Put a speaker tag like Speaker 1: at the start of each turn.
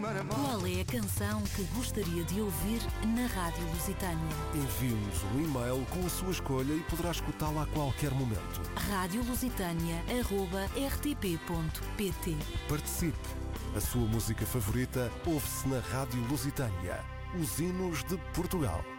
Speaker 1: Qual é a canção que gostaria de ouvir na Rádio Lusitânia?
Speaker 2: Envie-nos um e-mail com a sua escolha e poderá escutá-la a qualquer momento.
Speaker 1: radiolusitania@rtp.pt.
Speaker 2: Participe! A sua música favorita ouve-se na Rádio Lusitânia. Os hinos de Portugal.